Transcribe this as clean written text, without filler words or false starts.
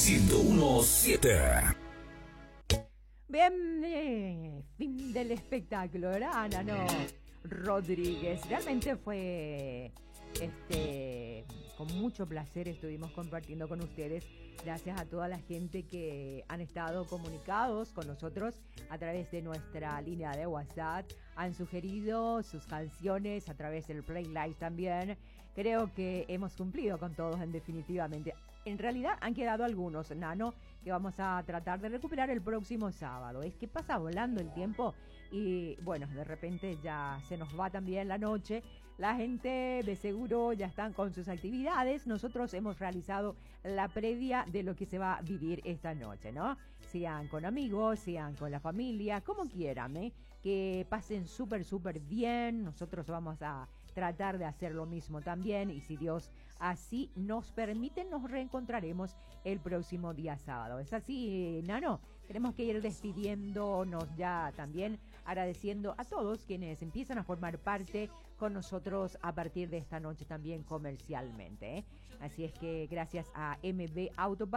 101.7. Bien, fin del espectáculo, ¿verdad, Nano Rodríguez? Realmente fue con mucho placer estuvimos compartiendo con ustedes. Gracias a toda la gente que han estado comunicados con nosotros a través de nuestra línea de WhatsApp. Han sugerido sus canciones a través del Playlist también. Creo que hemos cumplido con todos definitivamente. En realidad han quedado algunos, Nano, que vamos a tratar de recuperar el próximo sábado. Es que pasa volando el tiempo y bueno, de repente ya se nos va también la noche. La gente de seguro ya están con sus actividades. Nosotros hemos realizado la previa de lo que se va a vivir esta noche, ¿no? Sean con amigos, sean con la familia, como quieran, ¿eh? Que pasen súper bien. Nosotros vamos a tratar de hacer lo mismo también y si Dios así nos permite, nos reencontraremos el próximo día sábado. ¿Es así, Nano? Tenemos que ir despidiéndonos ya también, agradeciendo a todos quienes empiezan a formar parte con nosotros a partir de esta noche también comercialmente, ¿eh? Así es que gracias a MB Auto